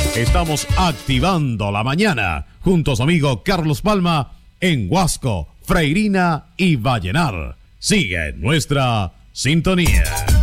Estamos activando la mañana junto a su amigo Carlos Palma en Huasco, Freirina y Vallenar. Sigue nuestra sintonía.